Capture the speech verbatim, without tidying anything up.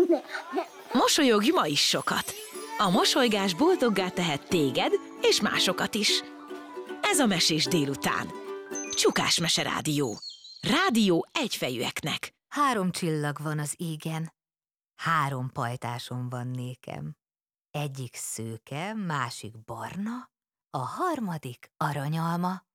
Mosolyogj ma is sokat! A mosolygás boldoggá tehet téged és másokat is. Ez a Mesés délután. Csukás Mese Rádió. Rádió egyfejűeknek. Három csillag van az égen, három pajtásom van nékem. Egyik szőke, másik barna, a harmadik aranyalma.